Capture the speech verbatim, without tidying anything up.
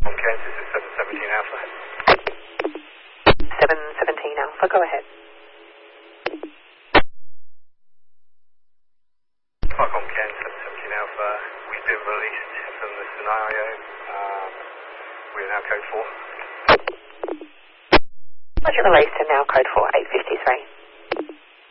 Kansas, this is seven seventeen Alpha. seven seventeen Alpha, go ahead. Falcon Ken, seven seventeen Alpha. We've been released from the scenario. Um, we are now code four. Roger, released and now code four, eight fifty-three.